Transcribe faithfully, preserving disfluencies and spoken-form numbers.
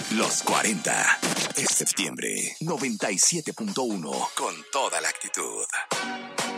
Los cuarenta. Es septiembre. noventa y siete punto uno. Con toda la actitud.